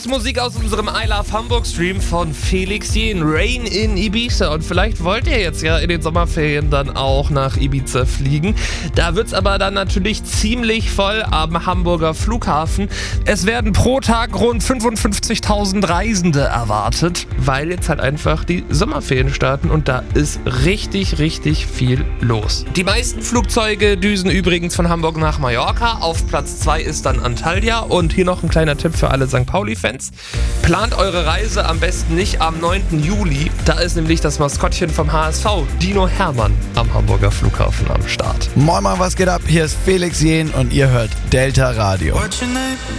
Musik aus unserem I Love Hamburg Stream von Felix Jähn, Rain in Ibiza. Und vielleicht wollt ihr jetzt ja in den Sommerferien dann auch nach Ibiza fliegen. Da wird's aber dann natürlich ziemlich voll am Hamburger Flughafen. Es werden pro Tag rund 55.000 Reisende erwartet, weil jetzt halt einfach die Sommerferien starten und da ist richtig, richtig viel los. Die meisten Flugzeuge düsen übrigens von Hamburg nach Mallorca. Auf Platz 2 ist dann Antalya. Und hier noch ein kleiner Tipp für alle St. Pauli-Fans. Plant eure Reise am besten nicht am 9. Juli. Da ist nämlich das Maskottchen vom HSV, Dino Hermann, am Hamburger Flughafen am Start. Moin Moin, was geht ab? Hier ist Felix Jähn und ihr hört Delta Radio.